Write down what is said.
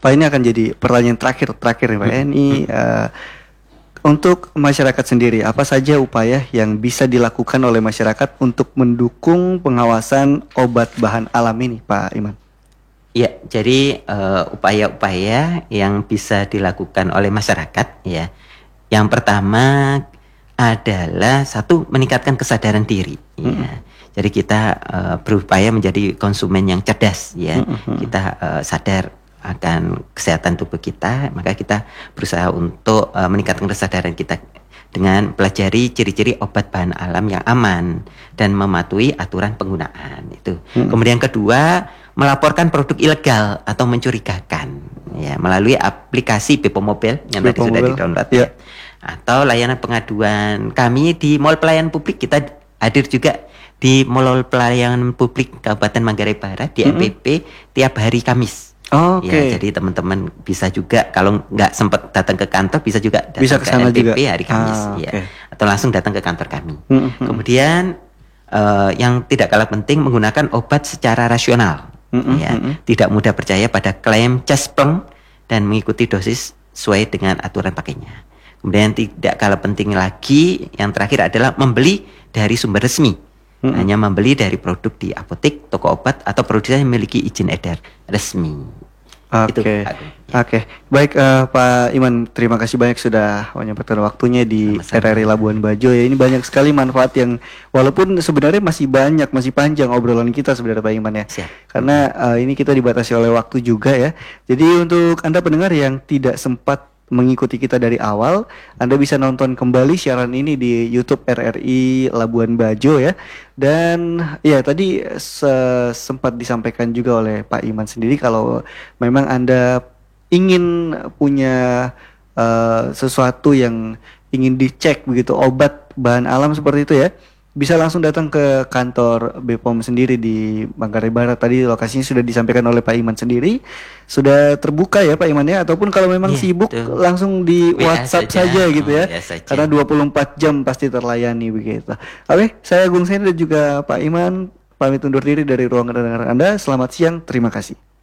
Pak, ini akan jadi pertanyaan terakhir nih Pak. Ini untuk masyarakat sendiri, apa saja upaya yang bisa dilakukan oleh masyarakat untuk mendukung pengawasan obat bahan alam ini, Pak Iman? Ya, jadi upaya-upaya yang bisa dilakukan oleh masyarakat, ya. Yang pertama adalah satu, meningkatkan kesadaran diri. Ya. Jadi kita berupaya menjadi konsumen yang cerdas, ya. Kita sadar akan kesehatan tubuh kita, maka kita berusaha untuk meningkatkan kesadaran kita dengan pelajari ciri-ciri obat bahan alam yang aman dan mematuhi aturan penggunaan itu. Kemudian kedua, melaporkan produk ilegal atau mencurigakan, ya, melalui aplikasi Bepom Mobile yang tadi sudah di-download, ya. Atau layanan pengaduan kami di Mall Pelayanan Publik. Kita hadir juga di Mall Pelayanan Publik Kabupaten Manggarai Barat di MPP tiap hari Kamis. Ya, jadi teman-teman bisa juga kalau nggak sempat datang ke kantor bisa juga datang ke MPP juga hari Kamis, ya. Atau langsung datang ke kantor kami. Kemudian yang tidak kalah penting, menggunakan obat secara rasional, ya. Tidak mudah percaya pada klaim cespleng dan mengikuti dosis sesuai dengan aturan pakainya. Kemudian tidak kalah penting lagi, yang terakhir adalah membeli dari sumber resmi. Hanya membeli dari produk di apotek, toko obat, atau produsen yang memiliki izin edar resmi. Oke. Baik, Pak Iman, terima kasih banyak sudah menyempatkan waktunya di RRI Labuan Bajo, ya. Ini banyak sekali manfaat yang walaupun sebenarnya masih panjang obrolan kita sebenarnya, Pak Iman, ya. Siap. Karena ini kita dibatasi oleh waktu juga, ya. Jadi untuk Anda pendengar yang tidak sempat mengikuti kita dari awal, Anda bisa nonton kembali siaran ini di YouTube RRI Labuan Bajo, ya. Dan ya tadi sempat disampaikan juga oleh Pak Iman sendiri, kalau memang Anda ingin punya sesuatu yang ingin dicek begitu, obat bahan alam seperti itu, ya, bisa langsung datang ke kantor Bepom sendiri di Manggarai Barat. Tadi lokasinya sudah disampaikan oleh Pak Iman sendiri. Sudah terbuka, ya Pak Iman, ya. Ataupun kalau memang sibuk langsung di WhatsApp saja gitu, ya. Karena 24 jam pasti terlayani begitu. Oke, saya Agung Seni dan juga Pak Iman pamit undur diri dari ruang kedengaran Anda. Selamat siang, terima kasih.